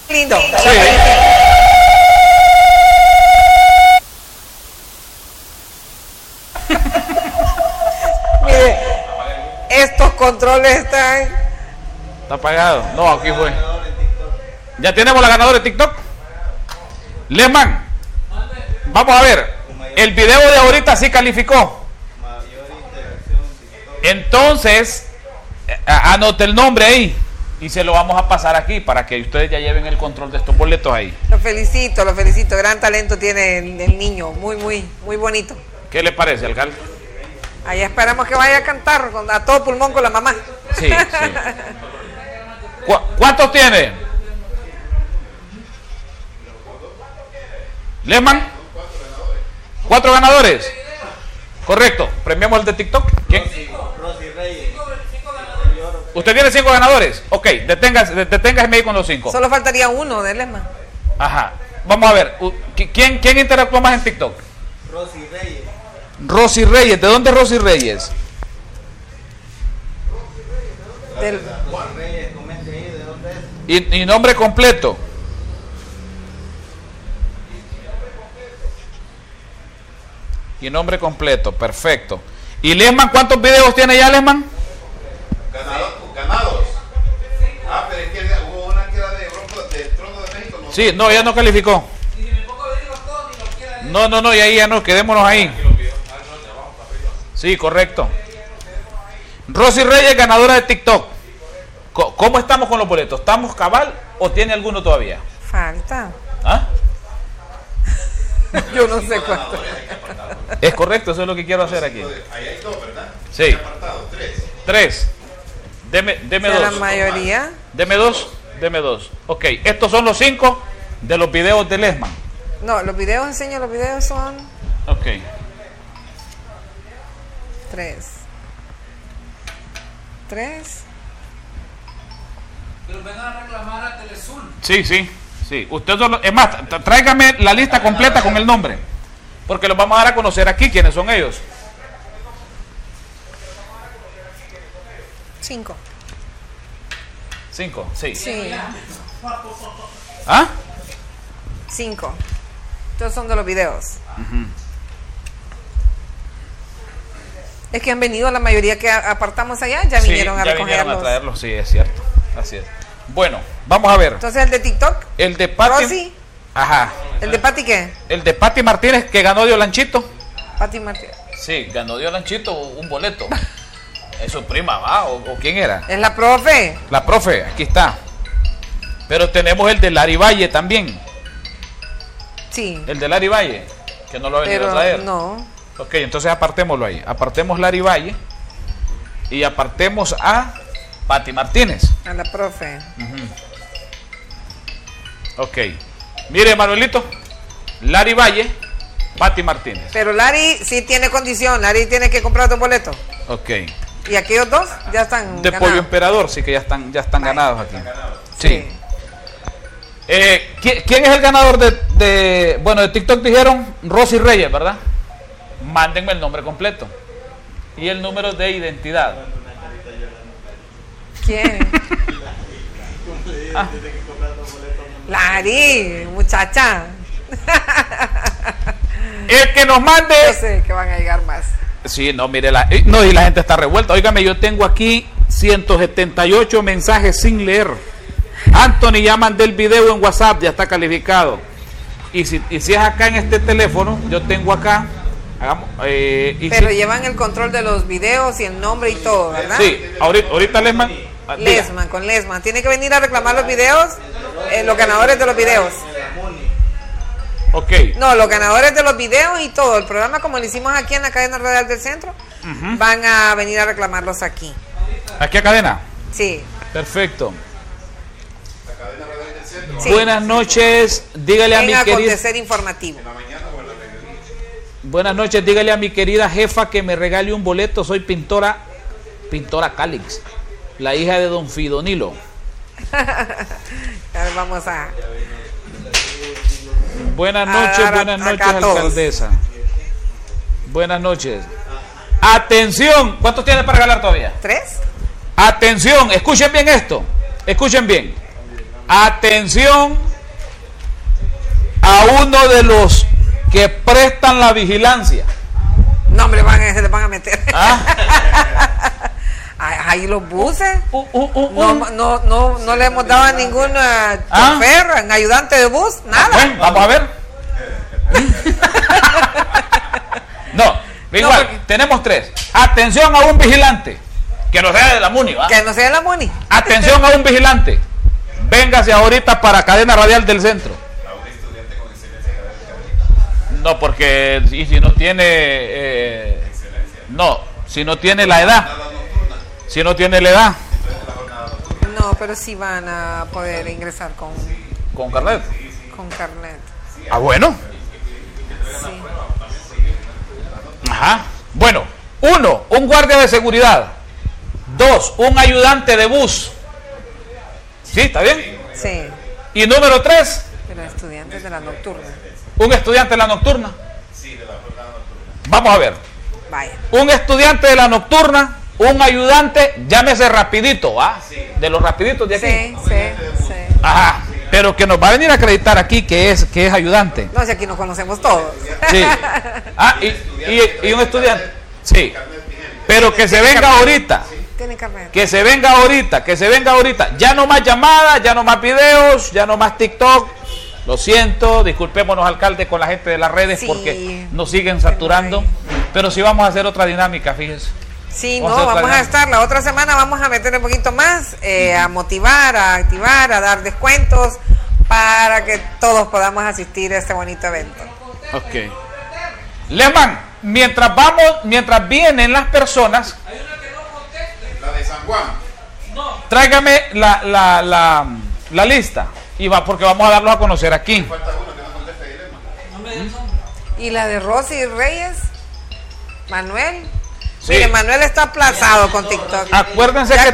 Lindo. Sí. Mire, estos controles están... Está apagado. No, aquí fue. Ya tenemos la ganadora de TikTok. Lesman, vamos a ver. El video de ahorita sí calificó. Entonces, anote el nombre ahí y se lo vamos a pasar aquí para que ustedes ya lleven el control de estos boletos ahí. Lo felicito. Gran talento tiene el niño. Muy bonito. ¿Qué le parece, alcalde? Ahí esperamos que vaya a cantar a todo pulmón con la mamá. Sí, sí. ¿Cuántos tiene? Lesman. 4 ganadores. Correcto. Premiamos el de TikTok. ¿Quién? Rosy Reyes. ¿Usted tiene 5 ganadores? Ok, deténgase ahí con los 5. Solo faltaría uno de Lesma. Ajá. Vamos a ver. ¿Quién interactuó más en TikTok? Rosy Reyes. Rosy Reyes. ¿De dónde es Rosy Reyes? Del... Rosy Reyes, comente ahí de dónde es. Y nombre completo. Y nombre completo, perfecto. ¿Y Lesman cuántos videos tiene ya, Lesman? Ganados. Pero es que hubo una que era de Trono de México. No. Sí, no, ya no calificó. No, y ahí ya no, quedémonos ahí. Sí, correcto. Rosy Reyes, ganadora de TikTok. ¿Cómo estamos con los boletos? ¿Estamos cabal o tiene alguno todavía? Falta. ¿Ah? Yo no sé cuánto. Es correcto, eso es lo que quiero hacer aquí. Ahí hay 2, ¿verdad? Sí. Apartados, 3. Deme ¿De la 2. mayoría? Deme 2. Ok, estos son los 5 de los videos de Lesman. No, los videos son Ok. 3. Pero vengan a reclamar a Telesur. Sí. Usted solo, es más, tráigame la lista completa con el nombre. Porque los vamos a dar a conocer aquí quiénes son ellos. 5. 5, sí. Sí. ¿Ah? 5. Estos son de los videos. Es que han venido la mayoría que apartamos allá, ya Sí, vinieron a ya recogerlos. vinieron a traerlos, sí, es cierto. Así es. Bueno, vamos a ver. Entonces el de TikTok, El de Pati. Rosy. Ajá. ¿El de Pati qué? El de Pati Martínez que ganó de Olanchito. Pati Martínez. Sí, ganó de Olanchito un boleto. ¿Es su prima, va? ¿O quién era? ¿Es la profe? La profe, aquí está. Pero tenemos el de Lari Valle también. Sí. El de Lari Valle, que no lo ha venido Pero a traer. no. Ok, entonces apartémoslo ahí. Apartemos Lari Valle y apartemos a Pati Martínez. A la profe. Ok. Mire, Manuelito. Lari Valle, Pati Martínez. Pero Lari sí tiene condición. Lari tiene que comprar otro boleto. Ok. Y aquellos dos ya están De ganados. Pollo Emperador, sí que ya están ganados aquí. Sí. ¿Quién es el ganador de TikTok? Dijeron Rosy Reyes, ¿verdad? Mándenme el nombre completo y el número de identidad. ¿Quién? Lari, muchacha. El que nos mande. Yo sé que van a llegar más. Sí, no, mire, no, y la gente está revuelta. Óigame, yo tengo aquí 178 mensajes sin leer. Anthony ya mandé el video en WhatsApp, ya está calificado. Y si es acá en este teléfono, yo tengo acá. Pero llevan el control de los videos y el nombre y todo, ¿verdad? Sí, ahorita Lesman. Con Lesman. Tiene que venir a reclamar los videos, los ganadores de los videos. Ok. No, los ganadores de los videos y todo. El programa, como lo hicimos aquí en la cadena radial del centro, van a venir a reclamarlos aquí. ¿Aquí a cadena? Sí. Perfecto. La cadena radial del centro. Sí. Buenas noches, dígale a mi querida. acontecer informativo. ¿En la mañana o en la mediodía? Buenas noches, dígale a mi querida jefa que me regale un boleto. Soy pintora Calix, la hija de don Fidonilo. A ver, vamos a... Buenas noches, alcaldesa. Buenas noches. Atención, ¿cuántos tiene para regalar todavía? 3. Atención, escuchen bien esto. Escuchen bien. Atención a uno de los que prestan la vigilancia. No, hombre, se le van a meter. Ahí los buses. No le hemos dado a ningún chofer, ayudante de bus, nada. Bueno, vamos a ver. No, igual, tenemos 3. Atención a un vigilante. Que no sea de la MUNI, ¿va? Que no sea de la MUNI. Atención a un vigilante. Véngase ahorita para Cadena Radial del Centro. No, porque y si no tiene no, si no tiene la edad. Si no tiene la edad. No, pero sí van a poder ingresar con carnet. Con carnet. Ah, bueno. Sí. Ajá. Bueno, 1, un guardia de seguridad. 2, un ayudante de bus. ¿Sí? ¿Está bien? Sí. Y número 3. Pero estudiantes de la nocturna. Un estudiante de la nocturna. Sí, de la jornada nocturna. Vamos a ver. Vaya. Un estudiante de la nocturna, un ayudante, llámese rapidito, ¿va? Sí. De los rapiditos de aquí. Sí. Ajá. Pero que nos va a venir a acreditar aquí que es ayudante. No, si aquí nos conocemos todos. Sí. Y un estudiante. Sí. Pero que se venga ahorita. Tiene carnet. Que se venga ahorita. Ya no más llamadas, ya no más videos, ya no más TikTok. Lo siento, disculpémonos, alcalde, con la gente de las redes, porque nos siguen saturando. Pero sí vamos a hacer otra dinámica, fíjese. Sí, vamos a estar, la otra semana vamos a meter un poquito más, a motivar, a activar, a dar descuentos, para que todos podamos asistir a este bonito evento. Ok. Lehman, mientras vienen las personas... La de San Juan. Tráigame la lista. Y va, porque vamos a darlos a conocer aquí. Falta uno que no conteste. ¿Y la de Rosy Reyes? ¿Manuel? Sí. Mire, Manuel está aplazado con TikTok. Acuérdense que...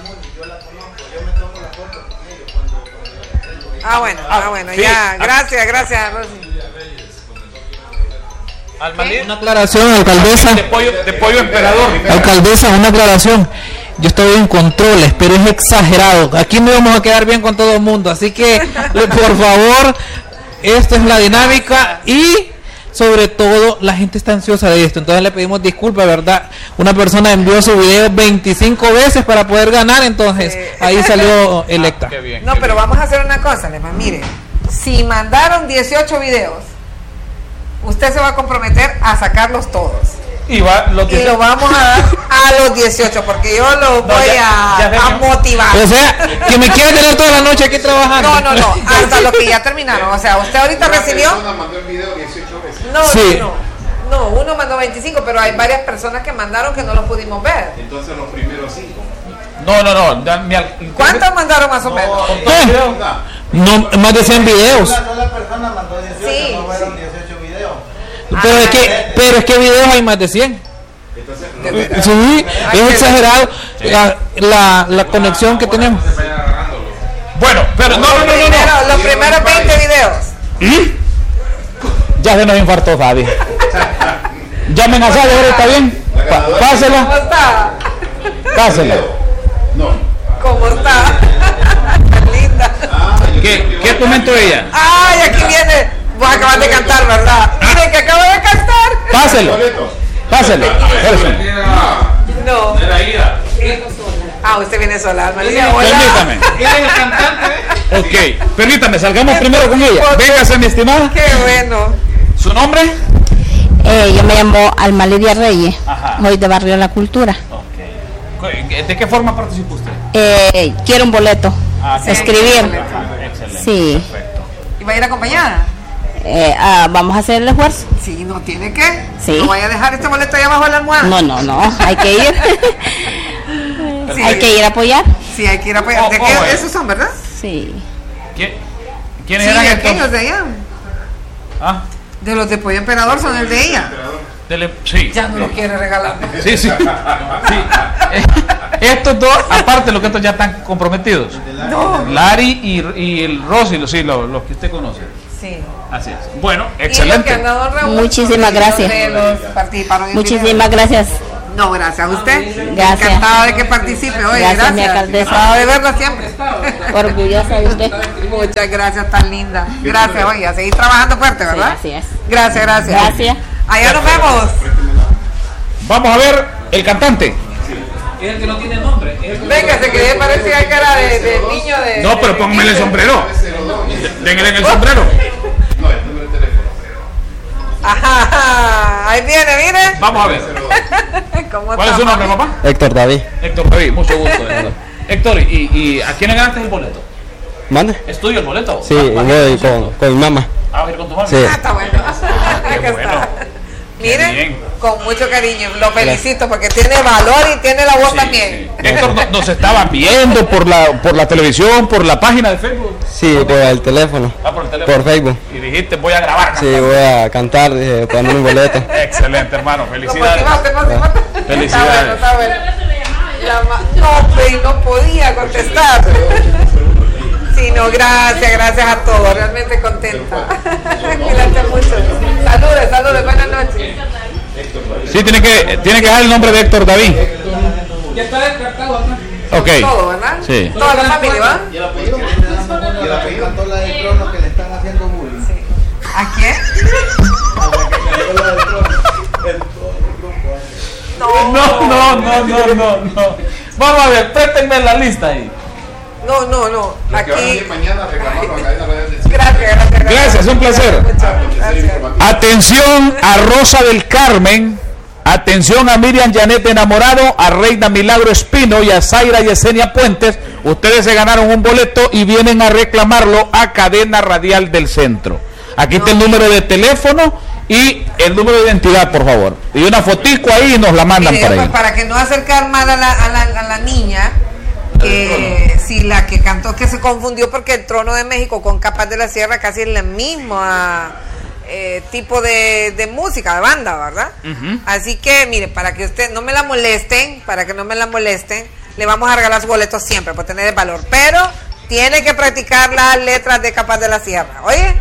bueno, sí. ya. Gracias, Rosy. Una aclaración, alcaldesa. De pollo emperador. Alcaldesa, una aclaración. Yo estoy en controles, pero es exagerado. Aquí no vamos a quedar bien con todo el mundo. Así que, por favor, esta es la dinámica y, sobre todo, la gente está ansiosa de esto. Entonces le pedimos disculpas, ¿verdad? Una persona envió su video 25 veces para poder ganar, entonces ahí salió electa. Qué bien, no, pero vamos a hacer una cosa, Lema. Mire, si mandaron 18 videos, usted se va a comprometer a sacarlos todos. Y lo vamos a dar a los 18, porque yo lo voy a motivar. O sea, que me quiere tener toda la noche aquí trabajando. No, hasta los que ya terminaron. O sea, usted ahorita recibió... Una persona mandó el video 18 veces. No, uno mandó 25, pero hay varias personas que mandaron que no lo pudimos ver. Entonces los primeros 5. No. ¿Cuántos mandaron más o menos? No, más de 100 videos. Una sola persona mandó 18, Sí, no fueron 18 videos. Pero es que videos hay más de 100. Entonces, Sí, es exagerado la conexión que tenemos. Bueno, pero no. Los primeros 20 videos. Ya se nos infartó Fabi. Llamen a Sade, ahora está bien. Pásela. ¿Cómo está? Pásela. no. ¿Cómo está? Linda. ¿Qué comentó ella? Ay, aquí viene. Vos acabas de cantar, ¿verdad? Miren que acabo de cantar. Páselo. Páselo. No. Usted viene sola. Permítame. ¿Quién es el cantante? Ok, permítame, salgamos primero con ella. Véngase, mi estimada. Qué bueno. ¿Su nombre? Yo me llamo Alma Lidia Reyes, Ajá. soy de Barrio La Cultura. Okay. ¿De qué forma participó usted? Quiero un boleto, Sí. escribir. Excelente. Sí. Perfecto. ¿Y va a ir acompañada? Vamos a hacer el esfuerzo. Sí, no tiene que. Sí. No vaya a dejar este boleto ahí abajo de la almohada. No, hay que ir. Sí. Hay que ir a apoyar. Sí, hay que ir a apoyar. ¿De qué? Esos son, ¿verdad? Sí. ¿Quiénes Sí, eran aquellos estos? de allá. ¿Ah? De los de Pollo Emperador son el de ella. Sí. Ya no lo quiere regalar. Sí. Estos dos, aparte de lo que estos ya están comprometidos. No. Lari y el Rosy, los que usted conoce. Sí. Así es. Bueno, Y los que excelente. han dado Raúl, Muchísimas gracias. de los participaron en Muchísimas gracias. No, gracias a usted. Gracias. Encantada de que participe hoy. Gracias, mi Gracias. alcaldesa. Encantada de verla siempre. Orgullosa de usted. Muchas gracias, tan linda. Gracias, oye, a seguir trabajando fuerte, ¿verdad? Sí, así es. Gracias, gracias. Gracias. Allá nos vemos. Vamos a ver el cantante. Es el que no tiene nombre. Venga, se quedé parecía que era de niño de. No, pero póngame el sombrero. Denle en el sombrero. No, el número de teléfono. Ajá, ahí viene, mire. Vamos a ver. ¿Cómo ¿Cuál es su nombre, papá? Héctor David. Héctor David, mucho gusto. Héctor. Héctor, ¿y a quién le ganaste el boleto? ¿Mande? ¿Es tuyo el boleto? Sí, voy con mi mamá. ¿A ir con tu mamá? Sí. Ah, está bueno. Qué Acá bueno. está. Qué Mire, bien. con mucho cariño. Lo felicito porque tiene valor y tiene la voz Sí, también. sí. Héctor nos estaba viendo por la televisión, por la página de Facebook. Sí, por el teléfono. Por el teléfono. Por Facebook. Y dijiste, voy a grabar. Sí, voy a cantar, dije, poner un boleto. Excelente, hermano. Lo Felicidades. motivaste. Felicidades. Está bueno. No, pero no podía contestar. Sí, no, gracias a todos. Realmente contenta. Cuídate mucho. Saludos, buenas noches. Sí, tiene que dejar el nombre de Héctor David. Ya está descartado acá. Ok. Todo, ¿verdad? Sí. Toda la familia, ¿va? Y el apellido cantó la del trono que le están haciendo bullying. ¿A quién? Cantó la del trono. El grupo. No. Vamos a ver, préstenme la lista ahí. No. Los que van a Aquí. ir mañana reclamando a Cadena Radial del Centro. Gracias. Gracias, un placer. Gracias. Atención a Rosa del Carmen, atención a Miriam Janet Enamorado, a Reina Milagro Espino y a Zaira Yesenia Puentes. Ustedes se ganaron un boleto y vienen a reclamarlo a Cadena Radial del Centro. Aquí está el número de teléfono y el número de identidad, por favor. Y una fotico ahí y nos la mandan Mire, para pues, ahí. para que no acercar mal a la niña, si la que cantó, que se confundió porque el Trono de México con Capas de la Sierra casi es el mismo tipo de música, de banda, ¿verdad? Así que, mire, para que usted no me la molesten, le vamos a regalar sus boletos siempre por tener el valor, pero tiene que practicar las letras de Capas de la Sierra, ¿oye?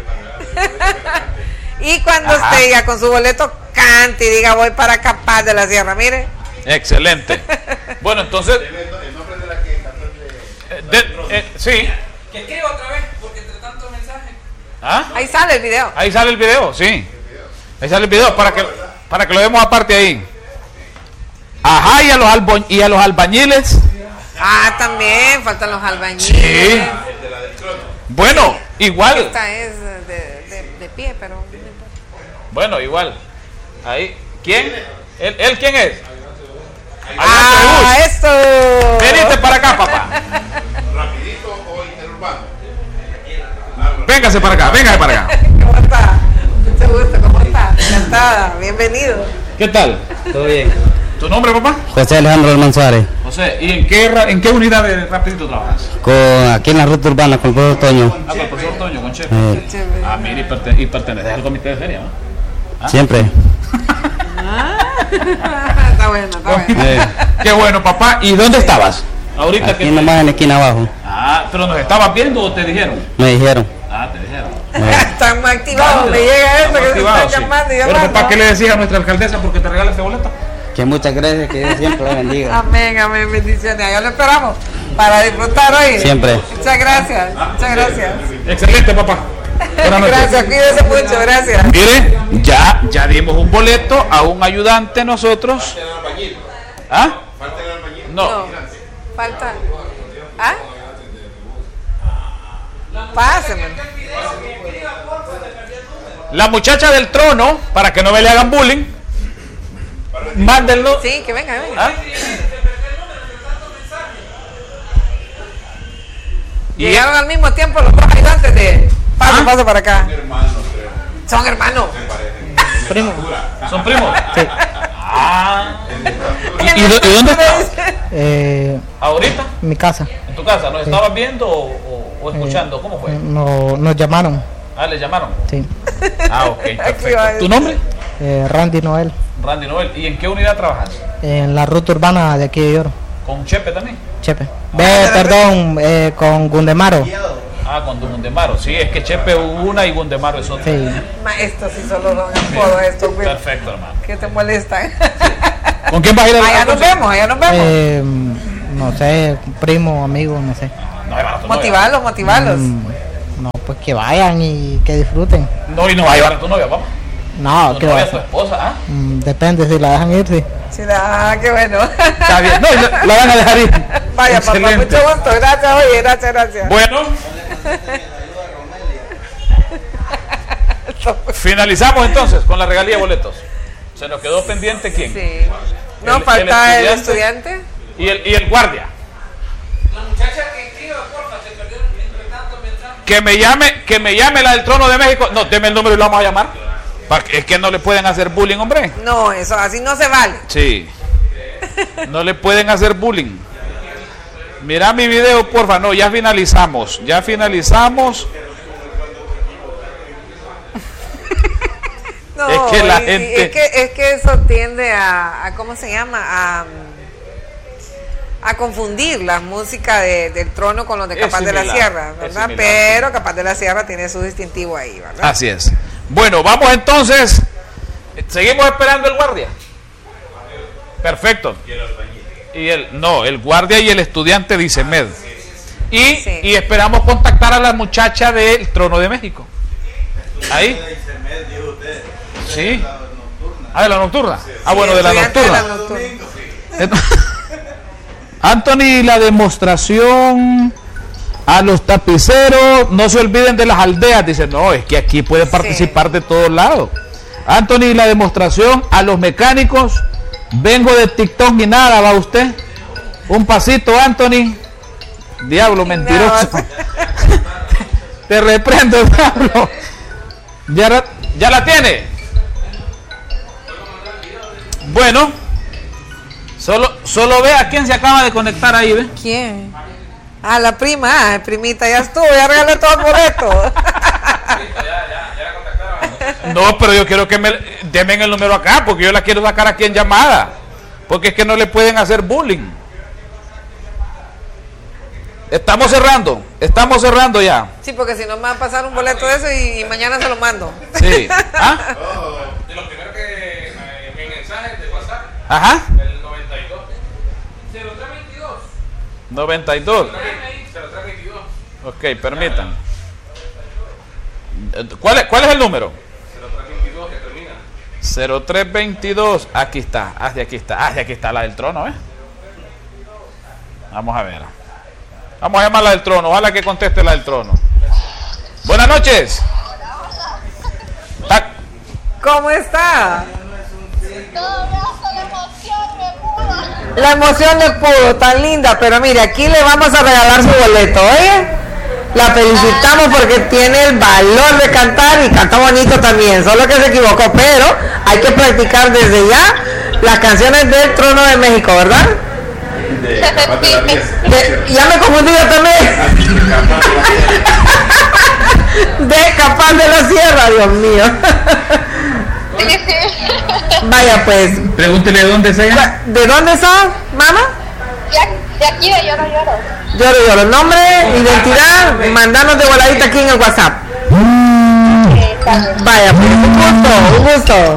Y cuando usted ya con su boleto cante y diga voy para Capas de la Sierra, mire. Excelente. Bueno, entonces, El nombre de la que cantó sí. Que escriba otra vez, porque entre tantos mensajes. ¿Ah? Ahí sale el video. Ahí sale el video, sí. Ahí sale el video para que lo demos aparte ahí. Ajá, y a los albañiles. Ah, también faltan los albañiles. Sí. Bueno, igual. Esta es de pie, pero no importa. Bueno, igual. Ahí. ¿Quién? ¿Él quién es? ¡Ah, eso! Venite para acá, papá. rapidito o interurbano. Véngase para acá. ¿Cómo está? Mucho gusto, ¿cómo está? Encantada, bienvenido. ¿Qué tal? Todo bien. ¿Tu nombre, papá? José Alejandro Almanzares, José. ¿Y en qué unidad de Rapidito trabajas? aquí en la ruta urbana con el profesor Toño. Ah, con el profesor Toño, con Chef. Chévere. Ah, mire, y perteneces al comité de feria, ¿no? Siempre. Está bueno. Qué bueno, papá. ¿Y dónde estabas? Ahorita Aquí que... nomás en la esquina abajo. Ah, pero nos estabas viendo o te dijeron. Me dijeron. Ah, te dijeron. Están más activados, me llega eso, que se Activado, están sí. llamando y Pero llamando. papá, ¿qué le decías a nuestra alcaldesa porque te regala este boleto? Que muchas gracias, que Dios siempre la bendiga. Amén, bendiciones. Allá lo esperamos para disfrutar hoy. Siempre. Muchas gracias. Excelente, papá. Buenas noches. Gracias, cuídese mucho, gracias. Mire, ya dimos un boleto a un ayudante nosotros. ¿Ah? No. Falta. ¿Ah? Páseme. La muchacha del trono, para que no me le hagan bullying, mándenlo. Sí, que venga. ¿Ah? Y Llegaron al mismo tiempo los dos ayudantes de paso para acá. Son hermanos. ¿Son primos? Sí. Ah. ¿Y dónde estás? ¿Ahorita? En mi casa. ¿En tu casa? ¿Nos estabas viendo o escuchando? ¿Cómo fue? No, nos llamaron. Ah, ¿le llamaron? Sí. Ah, ok, perfecto. ¿Tu nombre? Randy Noel. Randy Noel. ¿Y en qué unidad trabajas? En la ruta urbana de aquí de Lloro. ¿Con Chepe también? Chepe. Perdón, con Gundemaro. Ah, con Gundemaro. Sí, es que Chepe es una y Gundemaro es otra. Sí. Estos sí solo son apodos estos, güey. Perfecto, hermano. Que te molestan. ¿Con quién vas a ir a allá nos vemos. No sé, primo, amigo, no sé. Motivarlos. No, pues que vayan y que disfruten. No, y no va a llevar a tu novia, papá. No, ¿Tu novia, tu esposa? ¿Ah? Depende, si la dejan ir, sí. Qué bueno. Está bien, no, la van a dejar ir. Vaya, Excelente. papá, mucho gusto. Gracias, oye, gracias. Bueno. Finalizamos entonces con la regalía de boletos. Se nos quedó pendiente quién. Sí. No, falta el estudiante. Y el guardia. La muchacha que escribe, porfa, se perdieron entre tanto mensajes. Que me llame la del Trono de México. No, deme el número y lo vamos a llamar. Es que no le pueden hacer bullying, hombre. No, eso así no se vale. Sí. No le pueden hacer bullying. Mira mi video, porfa. No, ya finalizamos. No, es que la gente... es que eso tiende a ¿cómo se llama? A confundir la música del Trono con los de Capaz de la Sierra, ¿verdad? Pero Capaz de la Sierra tiene su distintivo ahí, ¿verdad? Así es. Bueno, vamos entonces. Seguimos esperando el guardia. Perfecto. Y el guardia y el estudiante de ICEMED. Y esperamos contactar a la muchacha del Trono de México. Ahí. Sí. De la nocturna. Bueno, de la nocturna. Anthony, la demostración a los tapiceros, no se olviden de las aldeas. Dice, no, es que aquí pueden participar de todos lados. Anthony, la demostración a los mecánicos, vengo de TikTok y nada, va usted. Un pasito, Anthony. Diablo, mentiroso. Te reprendo, diablo. Ya la tiene. Bueno, solo ve a quién se acaba de conectar ahí, ¿ve? ¿Quién? La prima, primita, ya estuvo, ya regalé todo el boleto. No, pero yo quiero que me denme el número acá, porque yo la quiero sacar aquí en llamada, porque es que no le pueden hacer bullying. Estamos cerrando ya. Sí, porque si no me va a pasar un boleto de eso y mañana se lo mando. Sí. De lo primero que mi mensaje de WhatsApp. Ajá. El 92. 0322. 92. 0322. Ok, permitan. ¿Cuál es el número? 0322 que termina. 0322. Aquí está. Aquí está la del Trono, ¿eh? Vamos a ver. Vamos a llamar la del Trono. Ojalá que conteste la del Trono. Buenas noches. ¿Cómo está? La emoción le pudo, tan linda. Pero mire, aquí le vamos a regalar su boleto, ¿oye? La felicitamos porque tiene el valor de cantar y canta bonito también. Solo que se equivocó, pero hay que practicar desde ya las canciones del Trono de México, ¿verdad? Ya me confundí yo también. De Capaz de la Sierra, Dios mío. Vaya pues. Pregúntele dónde es ella. ¿De dónde sos, mamá? De aquí de Lloro Lloro. Lloro. Nombre, identidad, mandanos de voladita aquí en el WhatsApp. Vaya pues, un gusto.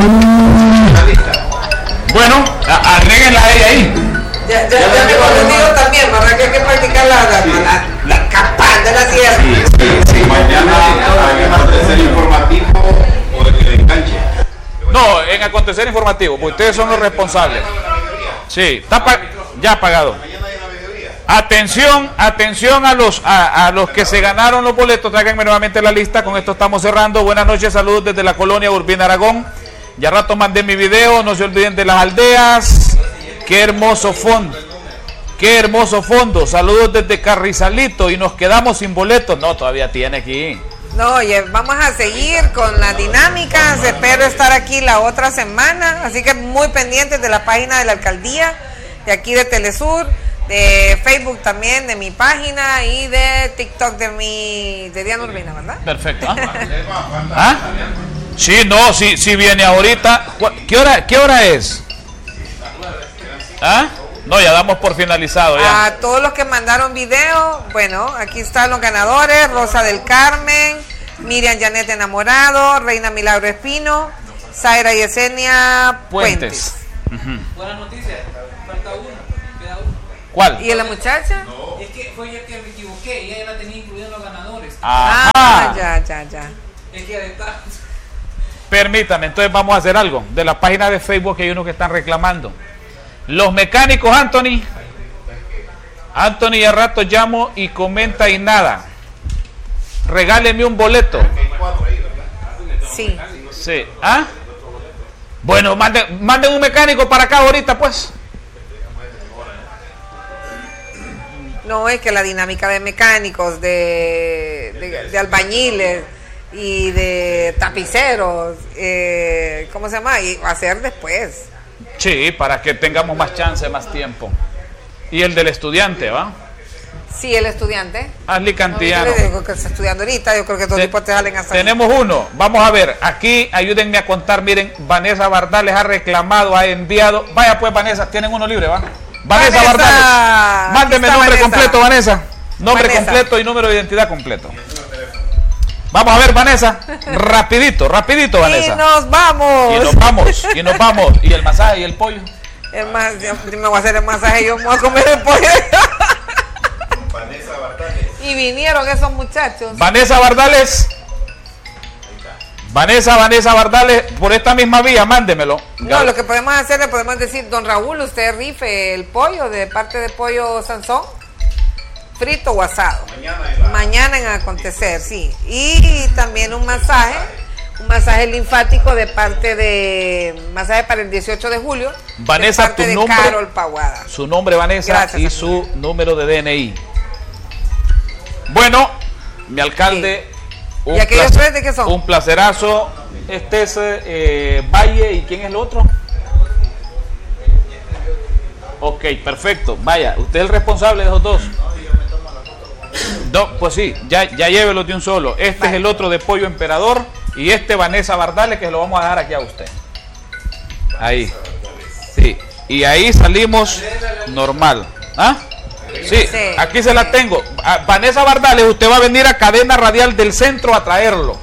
Bueno, agréguenla a ella ahí. Ya me confundí también, ¿verdad? Que hay que practicar la Capaz de la Sierra. Sí, mañana hay un acontecer informativo o en el enganche. No, en acontecer informativo, porque ustedes son los responsables. Sí, está ya pagado. Atención a los que se ganaron los boletos, tráiganme nuevamente la lista, con esto estamos cerrando. Buenas noches, saludos desde la colonia Urbina Aragón. Ya rato mandé mi video, no se olviden de las aldeas. Qué hermoso fondo, saludos desde Carrizalito y nos quedamos sin boletos. No, todavía tiene aquí. No, oye, vamos a seguir con las dinámicas, espero estar aquí la otra semana, así que muy pendientes de la página de la alcaldía, de aquí de Telesur, de Facebook también, de mi página y de TikTok de Diana Urbina, ¿verdad? Perfecto. Sí, viene ahorita. ¿Qué hora es? No, ya damos por finalizado ya. A todos los que mandaron video, bueno, aquí están los ganadores: Rosa del Carmen, Miriam Janet Enamorado, Reina Milagro Espino, Zaira Yesenia Puentes. Buenas noticias, falta uno, queda uno. ¿Cuál? ¿Y la muchacha? No. Es que fue yo que me equivoqué, ella la tenía incluida en los ganadores. Ya. Es que está. Permítame, entonces vamos a hacer algo. De la página de Facebook que hay unos que están reclamando. Los mecánicos, Anthony, a rato llamo y comenta y nada. Regáleme un boleto. Sí. Sí. ¿Ah? Bueno, manden un mecánico para acá ahorita, pues. No, es que la dinámica de mecánicos, de albañiles y de tapiceros, ¿cómo se llama? Y va a ser después. Sí, para que tengamos más chance, más tiempo. Y el del estudiante, ¿va? Sí, el estudiante. Ashley Cantillano. No, yo digo que está estudiando ahorita, yo creo que todos los tipos te salen hasta. Tenemos uno, vamos a ver, aquí ayúdenme a contar, miren, Vanessa Bardales ha reclamado, ha enviado, vaya pues Vanessa, tienen uno libre, ¿va? Vanessa Bardales, mándeme el nombre completo, Vanessa. Nombre completo y número de identidad completo. Vamos a ver, Vanessa, rapidito, Vanessa. Y nos vamos. ¿Y el masaje y el pollo? Me voy a hacer el masaje, yo me voy a comer el pollo. Vanessa Bardales. Y vinieron esos muchachos. Vanessa Bardales, por esta misma vía, mándemelo. No, lo que podemos hacer, le podemos decir, don Raúl, usted rife el pollo de parte de Pollo Sansón, frito o asado. Mañana en Acontecer, sí. Y también un masaje linfático de parte de masaje para el 18 de julio. Vanessa, de parte de nombre, Carol Paguada. Su nombre, Vanessa. Gracias, y su número de DNI. Bueno, mi alcalde, sí. ¿Y aquellos tres de qué son? Un placerazo. Este es Valle, ¿y quién es el otro? Ok, perfecto. Vaya, usted es el responsable de esos dos. No, pues sí, ya llévelo de un solo. Este es el otro de Pollo Emperador y este Vanessa Bardales, que lo vamos a dejar aquí a usted. Ahí. Sí, y ahí salimos normal. ¿Ah? Sí, aquí se la tengo. Vanessa Bardales, usted va a venir a Cadena Radial del Centro a traerlo.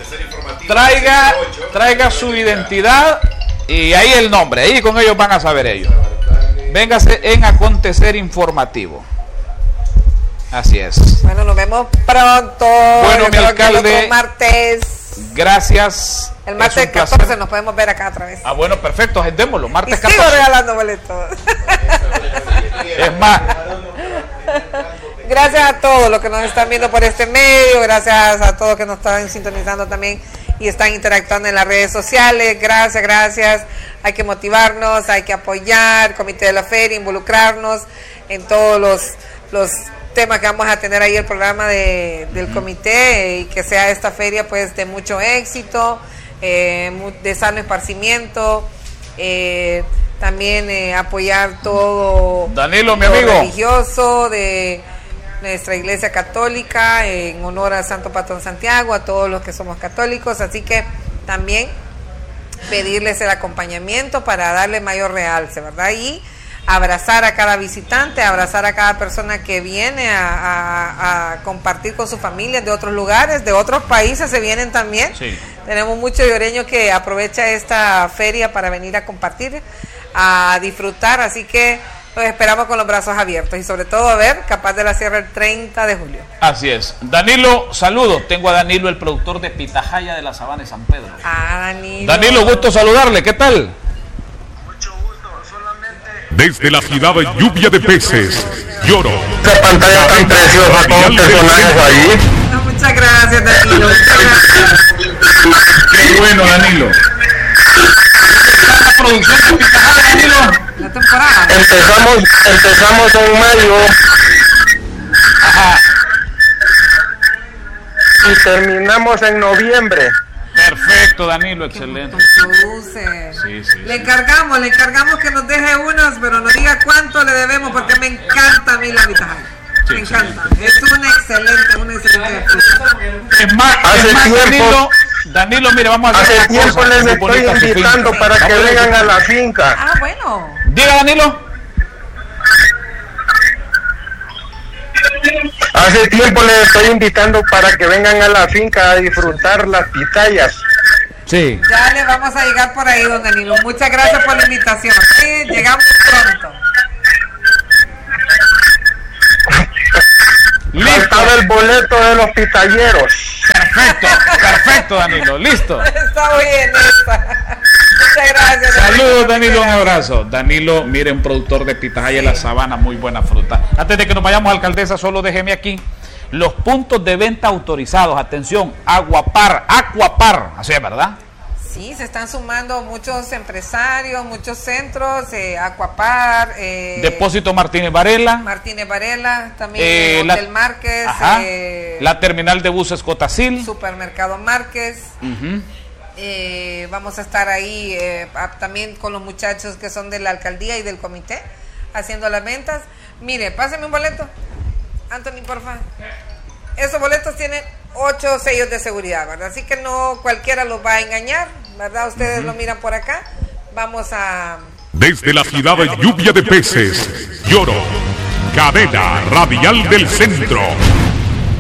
Traiga su identidad y ahí el nombre. Ahí con ellos van a saber ellos. Véngase en Acontecer Informativo. Así es. Bueno, nos vemos pronto. Bueno, mi alcalde. El martes. Gracias. El martes 14 nos podemos ver acá otra vez. Ah, bueno, perfecto. Agendémoslo. Martes 14. Sigo regalando boletos. Es más. Gracias a todos los que nos están viendo por este medio. Gracias a todos que nos están sintonizando también y están interactuando en las redes sociales. Gracias. Hay que motivarnos, hay que apoyar, comité de la feria, involucrarnos en todos los temas que vamos a tener ahí, el programa del comité, y que sea esta feria pues de mucho éxito, de sano esparcimiento, también apoyar todo Danilo, mi lo amigo religioso de nuestra iglesia católica, en honor al Santo Patrón Santiago, a todos los que somos católicos, así que también pedirles el acompañamiento para darle mayor realce, ¿verdad? Y abrazar a cada visitante, abrazar a cada persona que viene a compartir con sus familias de otros lugares, de otros países se vienen también. Sí. Tenemos muchos lloreños que aprovecha esta feria para venir a compartir, a disfrutar, así que los esperamos con los brazos abiertos y sobre todo a ver Capaz de la Sierra el 30 de julio. Así es. Danilo, saludos. Tengo a Danilo, el productor de Pitahaya de la Sabana de San Pedro. Danilo, gusto saludarle. ¿Qué tal? Desde la ciudad de Lluvia de Peces, Lloro. Esta pantalla tan preciosa con personajes ahí. No, muchas gracias, Danilo. Qué bueno, Danilo. La producción de Pitahaya, Danilo. La temporada. Empezamos en mayo. Ajá. Y terminamos en noviembre. Perfecto, Danilo, excelente. Sí. Le encargamos que nos deje unas, pero no diga cuánto le debemos, porque me encanta a mí la Pitahaya. Me encanta. Es una excelente. Es más, Danilo, mire, vamos a hacer hace tiempo les estoy invitando para que vengan a la finca. Ah, bueno. Diga, Danilo. Hace tiempo les estoy invitando para que vengan a la finca a disfrutar las pitayas. Sí. Ya le vamos a llegar por ahí, don Danilo. Muchas gracias por la invitación. Sí, llegamos pronto. Faltaba el boleto de los pitalleros. Perfecto, Danilo, listo. Está bien esa. Muchas gracias. Saludos, Danilo, un abrazo. Danilo, mire, un productor de pitahaya en la sabana, muy buena fruta. Antes de que nos vayamos, alcaldesa, solo déjeme aquí los puntos de venta autorizados. Atención, Aquapar, así es, ¿verdad? Sí, se están sumando muchos empresarios, muchos centros, Aquapar, Depósito Martínez Varela, también Hotel Márquez, la terminal de buses Cotacil, Supermercado Márquez. Vamos a estar ahí también con los muchachos que son de la alcaldía y del comité haciendo las ventas. Mire, páseme un boleto, Anthony, por favor. Esos boletos tienen 8 sellos de seguridad, ¿verdad? Así que no cualquiera los va a engañar, ¿verdad? Ustedes lo miran por acá. Vamos a... Desde la ciudad de Lluvia de Peces, Lloro, cadena radial del centro.